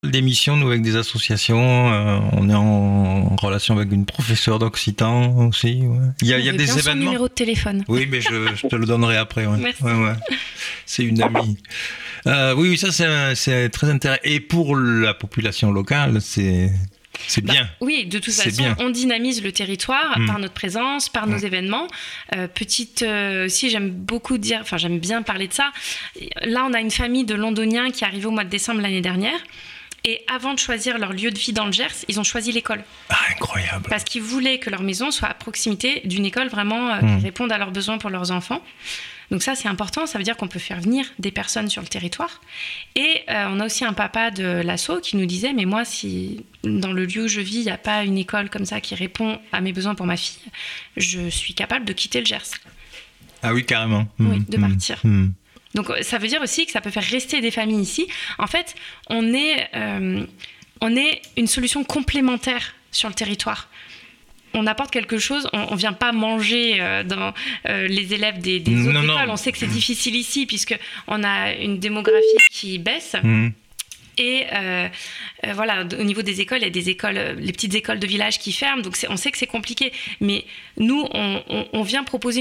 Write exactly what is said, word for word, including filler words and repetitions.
Des missions, nous, avec des associations. Euh, on est en, en relation avec une professeure d'occitan aussi. Ouais. Il y a, il y a des bien événements. Son numéro de téléphone. Oui, mais je, je te le donnerai après. Ouais. Merci. Ouais, ouais. C'est une amie. Euh, oui, oui, ça c'est, c'est très intéressant. Et pour la population locale, c'est, c'est Bah, bien. oui, de toute C'est façon, bien. on dynamise le territoire Mmh. par notre présence, par nos Mmh. événements. Euh, petite, euh, aussi, j'aime beaucoup dire, enfin, j'aime bien parler de ça. Là, on a une famille de Londoniens qui est arrivée au mois de décembre l'année dernière. Et avant de choisir leur lieu de vie dans le Gers, ils ont choisi l'école. Ah, incroyable. Parce qu'ils voulaient que leur maison soit à proximité d'une école vraiment euh, Mmh. qui réponde à leurs besoins pour leurs enfants. Donc ça, c'est important. Ça veut dire qu'on peut faire venir des personnes sur le territoire. Et euh, on a aussi un papa de l'asso qui nous disait, mais moi, si dans le lieu où je vis, il n'y a pas une école comme ça qui répond à mes besoins pour ma fille, je suis capable de quitter le Gers. Ah oui, carrément. Oui, Mmh. de Mmh. partir. Mmh. Donc ça veut dire aussi que ça peut faire rester des familles ici. En fait, on est, euh, on est une solution complémentaire sur le territoire. On apporte quelque chose, on ne vient pas manger euh, dans euh, les élèves des, des autres Non, écoles. non. On sait que c'est difficile ici puisqu'on a une démographie qui baisse. Mmh. Et euh, euh, voilà, au niveau des écoles, il y a des écoles, euh, les petites écoles de village qui ferment. Donc c'est, on sait que c'est compliqué. Mais nous, on, on, on vient proposer